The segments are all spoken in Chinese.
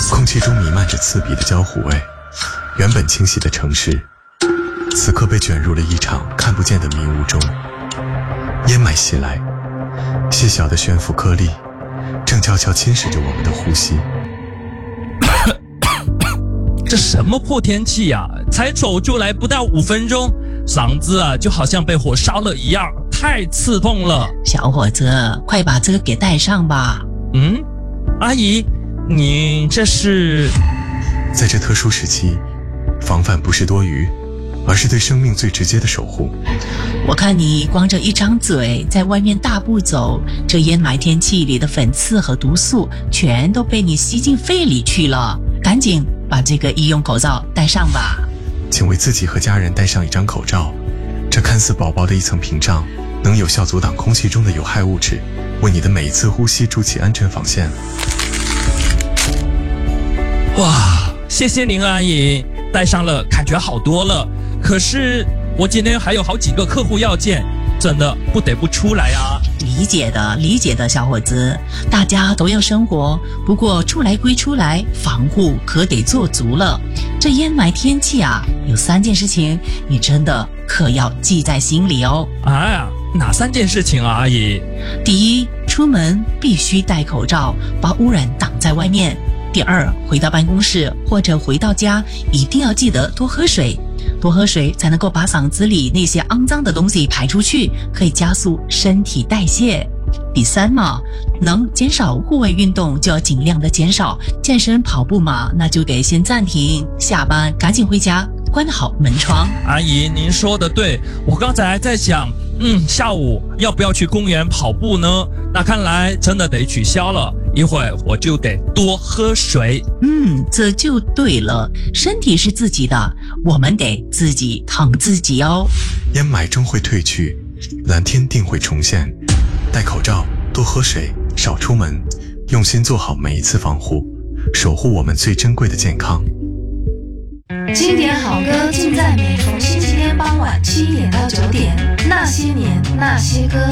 空气中弥漫着刺鼻的焦糊味，原本清晰的城市此刻被卷入了一场看不见的迷雾中。烟霾袭来，细小的悬浮颗粒正悄悄侵蚀着我们的呼吸。 这什么破天气呀！才走出来不到5分钟，嗓子就好像被火烧了一样，太刺痛了。 小伙子，快把这个给带上吧。 阿姨，你这是…… 在这特殊时期，防范不是多余，而是对生命最直接的守护。 我看你光着一张嘴在外面大步走，这烟霾天气里的粉刺和毒素全都被你吸进肺里去了，赶紧把这个医用口罩戴上吧。 请为自己和家人戴上一张口罩，这看似薄薄的一层屏障，能有效阻挡空气中的有害物质，为你的每一次呼吸筑起安全防线。 哇，谢谢您阿姨，戴上了感觉好多了。可是我今天还有好几个客户要见，真的不得不出来啊。 理解的小伙子，大家都要生活，不过出来归出来，防护可得做足了。这烟霾天气有3件事情你真的可要记在心里哦。 哪3件事情啊，阿姨？ 第一，出门必须戴口罩，把污染挡在外面。第二，回到办公室或者回到家，一定要记得多喝水，多喝水才能够把嗓子里那些肮脏的东西排出去，可以加速身体代谢。第三能减少户外运动就要尽量的减少，健身跑步那就得先暂停，下班赶紧回家，关好门窗。 阿姨，您说的对，我刚才还在想，下午要不要去公园跑步呢？那看来真的得取消了，一会儿我就得多喝水。 这就对了，身体是自己的，我们得自己疼自己哦。 烟霾终会退去，蓝天定会重现。戴口罩，多喝水，少出门，用心做好每一次防护，守护我们最珍贵的健康。 经典好歌尽在每逢星期天傍晚7点到9点，那些年那些歌。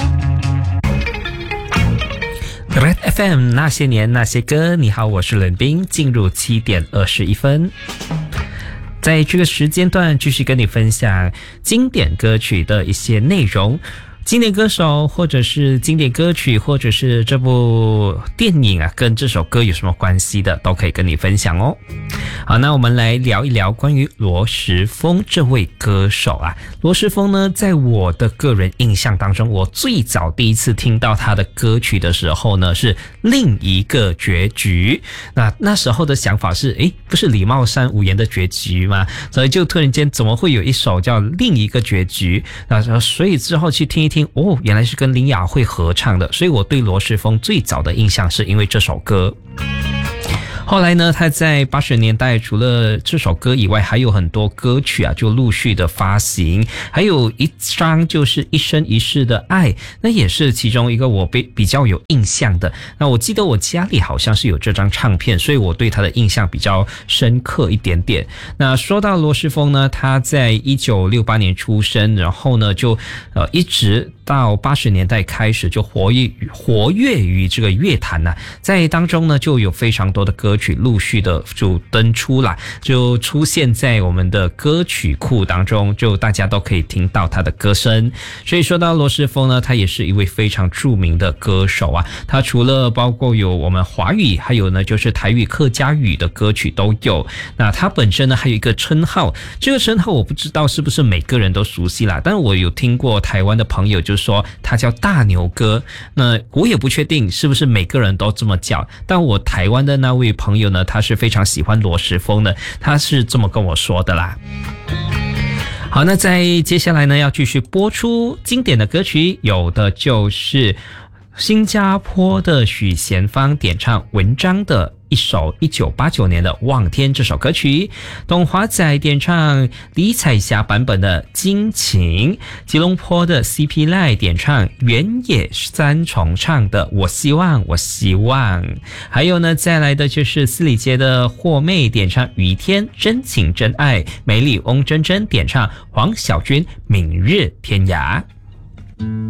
Red FM 那些年那些歌，你好，我是冷冰，进入7点21分。在这个时间段继续跟你分享经典歌曲的一些内容。经典歌手或者是经典歌曲或者是这部电影跟这首歌有什么关系的都可以跟你分享哦。好，那我们来聊一聊关于罗时丰这位歌手罗时丰呢，在我的个人印象当中，我最早第一次听到他的歌曲的时候呢，是另一个结局。那时候的想法是不是李茂山无言的结局吗？所以就突然间怎么会有一首叫另一个结局，所以之后去听一听，原来是跟林雅慧合唱的，所以我对罗时丰最早的印象是因为这首歌。后来呢，他在80年代除了这首歌以外，还有很多歌曲就陆续的发行，还有一张就是一生一世的爱，那也是其中一个我比较有印象的。那我记得我家里好像是有这张唱片，所以我对他的印象比较深刻一点点。那说到罗时丰呢，他在1968年出生，然后呢就一直到80年代开始就活跃于这个乐坛在当中呢就有非常多的歌曲陆续的就登出来，就出现在我们的歌曲库当中，就大家都可以听到他的歌声。所以说到罗时丰呢，他也是一位非常著名的歌手他除了包括有我们华语，还有呢就是台语客家语的歌曲都有。那他本身呢还有一个称号，这个称号我不知道是不是每个人都熟悉但我有听过台湾的朋友就说他叫大牛哥，那我也不确定是不是每个人都这么叫，但我台湾的那位朋友呢，他是非常喜欢罗时丰的，他是这么跟我说的啦。好，那在接下来呢要继续播出经典的歌曲，有的就是新加坡的许贤芳点唱文章的一首1989年的《望天》这首歌曲，董华仔点唱李彩霞版本的《惊情》，吉隆坡的 CP 赖点唱原野三重唱的《我希望我希望》，还有呢再来的就是四里街的霍妹点唱雨天真情真爱，美丽翁真真点唱黄小军明日天涯。